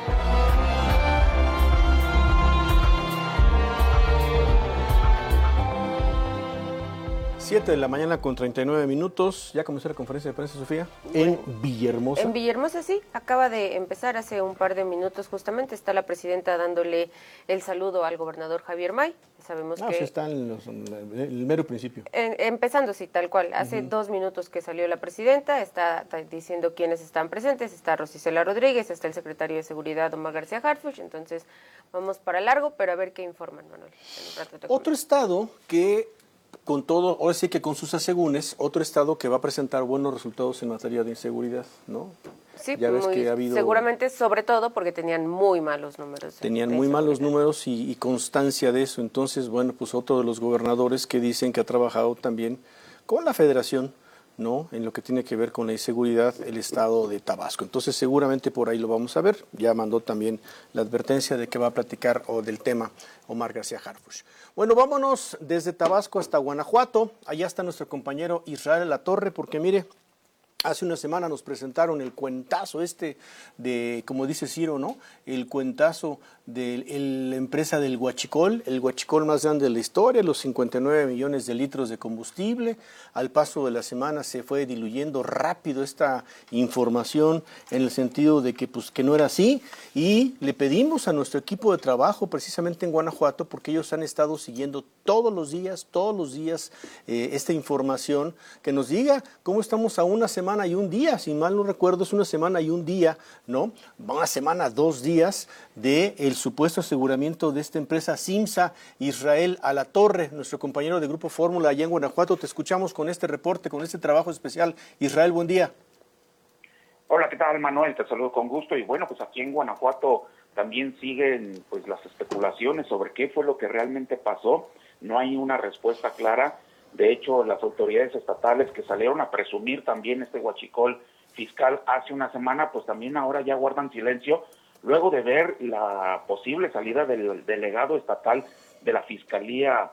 [SPEAKER 1] 7 de la mañana con 39 minutos. Ya comenzó la conferencia de prensa, Sofía, en Villahermosa.
[SPEAKER 16] En Villahermosa, sí. Acaba de empezar hace un par de minutos justamente. Está la presidenta dándole el saludo al gobernador Javier May. Sabemos que...
[SPEAKER 1] está en el mero principio.
[SPEAKER 16] Empezando, sí, tal cual. Hace 2 minutos que salió la presidenta. Está diciendo quiénes están presentes. Está Rosicela Rodríguez, está el secretario de Seguridad, Omar García Harfuch. Entonces, vamos para largo, pero a ver qué informan, Manuel.
[SPEAKER 1] Otro estado que con todo, ahora sí que con sus asegúnes, otro estado que va a presentar buenos resultados en materia de inseguridad, ¿no?
[SPEAKER 16] Sí,
[SPEAKER 1] ya ves que ha habido,
[SPEAKER 16] seguramente, sobre todo porque tenían muy malos números.
[SPEAKER 1] Tenían muy malos números y constancia de eso. Entonces, bueno, pues otro de los gobernadores que dicen que ha trabajado también con la federación, ¿no? En lo que tiene que ver con la inseguridad, el estado de Tabasco. Entonces, seguramente por ahí lo vamos a ver. Ya mandó también la advertencia de que va a platicar del tema Omar García Harfuch. Bueno, vámonos desde Tabasco hasta Guanajuato. Allá está nuestro compañero Israel Latorre, porque mire, hace una semana nos presentaron el cuentazo de, como dice Ciro, ¿no? El cuentazo de la empresa del huachicol, el huachicol más grande de la historia, los 59 millones de litros de combustible. Al paso de la semana se fue diluyendo rápido esta información en el sentido de que, pues, que no era así, y le pedimos a nuestro equipo de trabajo precisamente en Guanajuato, porque ellos han estado siguiendo todos los días esta información, que nos diga cómo estamos a una semana y un día, si mal no recuerdo es una semana y un día, ¿no? Una semana, 2 días de el supuesto aseguramiento de esta empresa Simsa. Israel Alatorre, nuestro compañero de Grupo Fórmula allá en Guanajuato, te escuchamos con este reporte, con este trabajo especial. Israel, buen día.
[SPEAKER 3] Hola, ¿qué tal, Manuel? Te saludo con gusto. Y bueno, pues aquí en Guanajuato también siguen pues las especulaciones sobre qué fue lo que realmente pasó. No hay una respuesta clara. De hecho, las autoridades estatales que salieron a presumir también este huachicol fiscal hace una semana, pues también ahora ya guardan silencio, luego de ver la posible salida del delegado estatal de la Fiscalía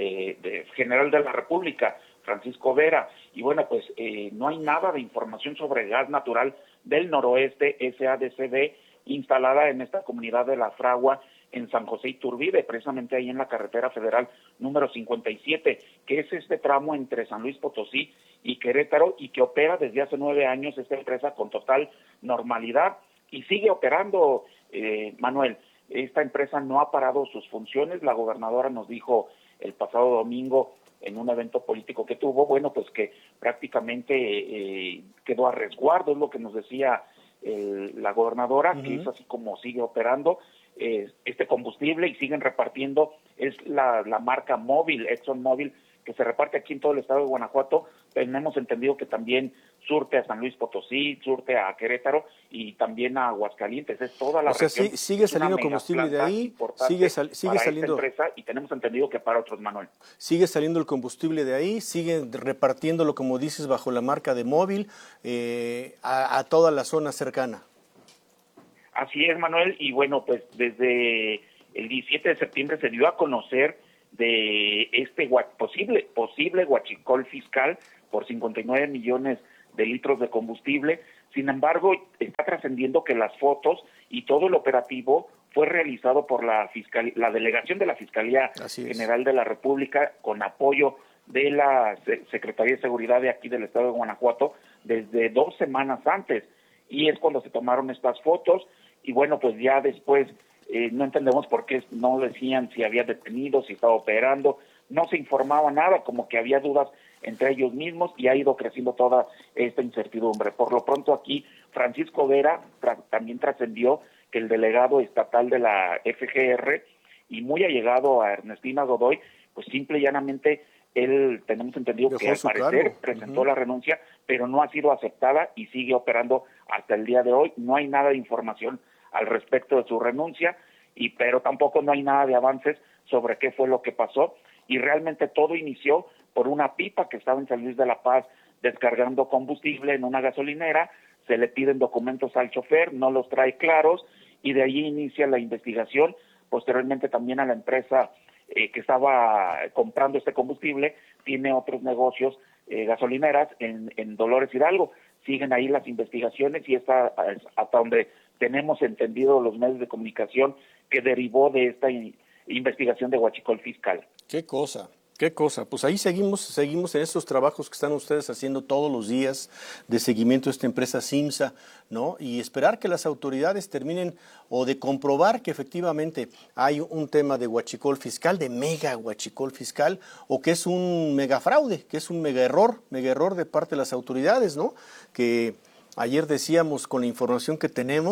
[SPEAKER 3] General de la República, Francisco Vera. Y bueno, pues no hay nada de información sobre gas natural del noroeste, SADCB, instalada en esta comunidad de La Fragua, en San José Iturbide, precisamente ahí en la carretera federal número 57, que es este tramo entre San Luis Potosí y Querétaro, y que opera desde hace 9 años esta empresa con total normalidad, y sigue operando, Manuel. Esta empresa no ha parado sus funciones. La gobernadora nos dijo el pasado domingo en un evento político que tuvo, bueno, pues que prácticamente quedó a resguardo, es lo que nos decía la gobernadora, que es así como sigue operando este combustible, y siguen repartiendo. Es la marca Móvil, ExxonMobil, que se reparte aquí en todo el estado de Guanajuato. Tenemos entendido que también surte a San Luis Potosí, surte a Querétaro y también a Aguascalientes. Es toda la región.
[SPEAKER 1] O sea, sigue saliendo combustible de ahí, sigue saliendo
[SPEAKER 3] esta empresa, y tenemos entendido que para otros, Manuel.
[SPEAKER 1] Sigue saliendo el combustible de ahí, siguen repartiéndolo, como dices, bajo la marca de Móvil, a toda la zona cercana.
[SPEAKER 3] Así es, Manuel, y bueno, pues desde el 17 de septiembre se dio a conocer de este posible huachicol fiscal por 59 millones de litros de combustible. Sin embargo, está trascendiendo que las fotos y todo el operativo fue realizado por la delegación de la Fiscalía General de la República, con apoyo de la Secretaría de Seguridad de aquí del estado de Guanajuato, desde 2 semanas antes, y es cuando se tomaron estas fotos. Y bueno, pues ya después no entendemos por qué no decían si había detenido, si estaba operando, no se informaba nada, como que había dudas entre ellos mismos, y ha ido creciendo toda esta incertidumbre. Por lo pronto aquí, Francisco Vera también trascendió que el delegado estatal de la FGR, y muy allegado a Ernestina Godoy, pues simple y llanamente él, tenemos entendido que al parecer presentó la renuncia, pero no ha sido aceptada y sigue operando hasta el día de hoy. No hay nada de información al respecto de su renuncia, pero tampoco no hay nada de avances sobre qué fue lo que pasó, y realmente todo inició por una pipa que estaba en San Luis de la Paz descargando combustible en una gasolinera. Se le piden documentos al chofer, no los trae claros, y de allí inicia la investigación. Posteriormente también a la empresa que estaba comprando este combustible, tiene otros negocios, gasolineras en Dolores Hidalgo. Siguen ahí las investigaciones, y está hasta donde tenemos entendido los medios de comunicación que derivó de esta investigación de huachicol fiscal.
[SPEAKER 1] ¿Qué cosa? ¿Qué cosa? Pues ahí seguimos en estos trabajos que están ustedes haciendo todos los días de seguimiento de esta empresa Simsa, ¿no? Y esperar que las autoridades terminen o de comprobar que efectivamente hay un tema de huachicol fiscal, de mega huachicol fiscal, o que es un mega fraude, que es un mega error de parte de las autoridades, ¿no? Que ayer decíamos, con la información que tenemos,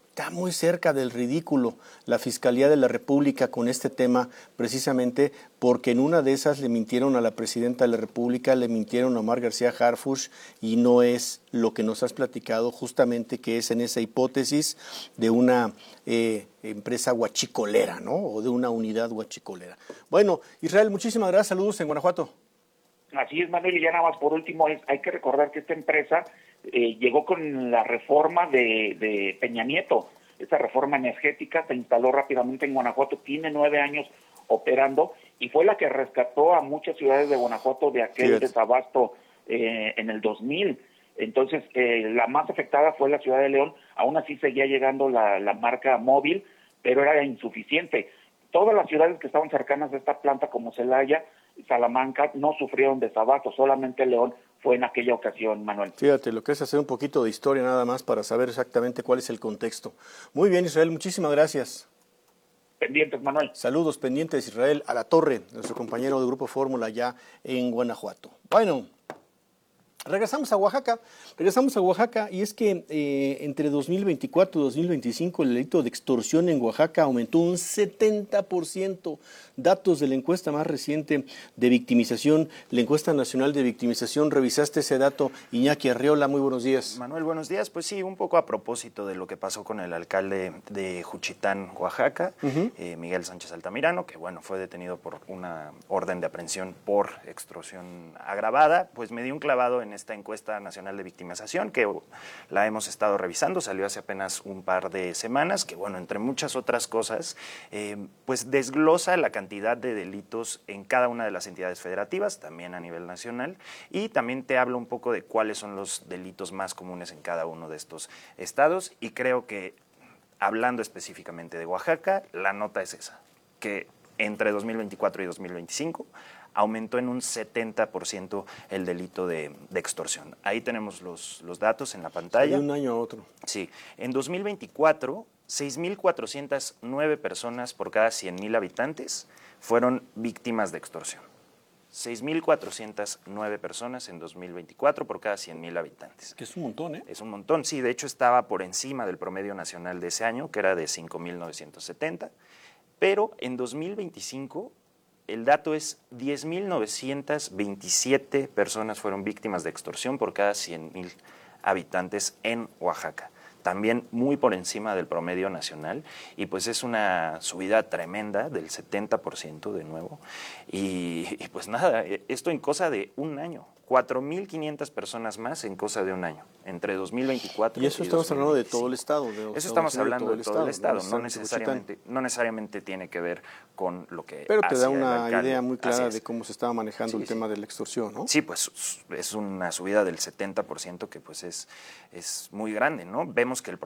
[SPEAKER 1] Está muy cerca del ridículo la Fiscalía de la República con este tema, precisamente porque en una de esas le mintieron a la Presidenta de la República, le mintieron a Omar García Harfuch, y no es lo que nos has platicado, justamente que es en esa hipótesis de una empresa huachicolera, ¿no? O de una unidad huachicolera. Bueno, Israel, muchísimas gracias, saludos en Guanajuato.
[SPEAKER 3] Así es, Manuel, y ya nada más por último, hay que recordar que esta empresa llegó con la reforma de Peña Nieto. Esta reforma energética se instaló rápidamente en Guanajuato, tiene 9 años operando y fue la que rescató a muchas ciudades de Guanajuato de aquel desabasto en el 2000. Entonces, la más afectada fue la ciudad de León. Aún así seguía llegando la marca móvil, pero era insuficiente. Todas las ciudades que estaban cercanas a esta planta, como Celaya, Salamanca, no sufrieron desabasto, solamente León fue en aquella ocasión, Manuel.
[SPEAKER 1] Fíjate, lo que es hacer un poquito de historia nada más para saber exactamente cuál es el contexto. Muy bien, Israel, muchísimas gracias.
[SPEAKER 3] Pendientes, Manuel.
[SPEAKER 1] Saludos pendientes, Israel a la Torre, nuestro compañero de Grupo Fórmula ya en Guanajuato. Bueno, regresamos a Oaxaca y es que entre 2024 y 2025 el delito de extorsión en Oaxaca aumentó un 70%. Datos de la encuesta más reciente de victimización, la encuesta nacional de victimización. ¿Revisaste ese dato? Iñaki Arriola, muy buenos días.
[SPEAKER 11] Manuel, buenos días. Pues sí, un poco a propósito de lo que pasó con el alcalde de Juchitán, Oaxaca, Miguel Sánchez Altamirano, que bueno, fue detenido por una orden de aprehensión por extorsión agravada. Pues me di un clavado en esta encuesta nacional de victimización, que la hemos estado revisando, salió hace apenas un par de semanas, que bueno, entre muchas otras cosas, pues desglosa la cantidad de delitos en cada una de las entidades federativas, también a nivel nacional, y también te habla un poco de cuáles son los delitos más comunes en cada uno de estos estados, y creo que, hablando específicamente de Oaxaca, la nota es esa, que entre 2024 y 2025 aumentó en un 70% el delito de extorsión. Ahí tenemos los datos en la pantalla.
[SPEAKER 1] De un año a otro.
[SPEAKER 11] Sí. En 2024, 6,409 personas por cada 100,000 habitantes fueron víctimas de extorsión. 6,409 personas en 2024 por cada 100,000 habitantes.
[SPEAKER 1] Que es un montón, ¿eh?
[SPEAKER 11] Es un montón, sí. De hecho, estaba por encima del promedio nacional de ese año, que era de 5,970. Pero en 2025... el dato es 10,927 personas fueron víctimas de extorsión por cada 100,000 habitantes en Oaxaca. También muy por encima del promedio nacional, y pues es una subida tremenda del 70% de nuevo. Y pues nada, esto en cosa de un año. 4,500 personas más en cosa de un año, entre 2024
[SPEAKER 1] y eso estamos hablando de todo el estado.
[SPEAKER 11] Eso estamos hablando de todo el estado, no necesariamente tiene que ver con lo que
[SPEAKER 1] pero te da una idea muy clara de cómo se estaba manejando el tema de la extorsión, ¿no?
[SPEAKER 11] Sí, pues es una subida del 70% que pues es muy grande, ¿no? Vemos que el